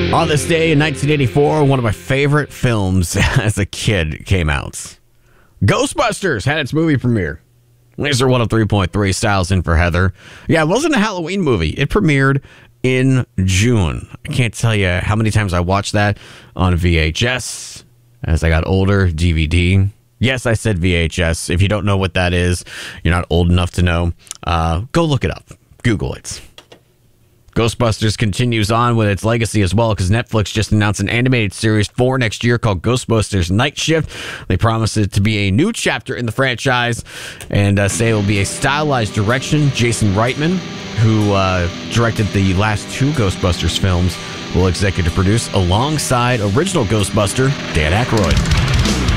On this day in 1984, one of my favorite films as a kid came out. Ghostbusters had its movie premiere. Laser 103.3, Styles in for Heather. Yeah, it wasn't a Halloween movie. It premiered in June. I can't tell you how many times I watched that on VHS as I got older, DVD. Yes, I said VHS. If you don't know what that is, you're not old enough to know. Go look it up. Google it. Ghostbusters continues on with its legacy as well because Netflix just announced an animated series for next year called Ghostbusters Night Shift. They promise it to be a new chapter in the franchise and say it will be a stylized direction. Jason Reitman, who directed the last two Ghostbusters films, will executive produce alongside original Ghostbuster Dan Aykroyd.